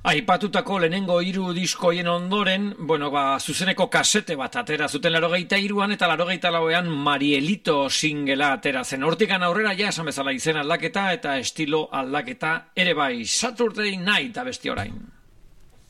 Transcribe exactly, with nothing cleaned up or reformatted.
Aipatutako lehenengo hiru diskoien ondoren, bueno, ba, zuzeneko kasete bat atera zuten laurogeita hiruan eta laurogeita lauean Marielito singela atera zen. Hortikan aurrera ja esan bezala izen aldaketa eta estilo aldaketa ere bai. Saturday Night abesti orain.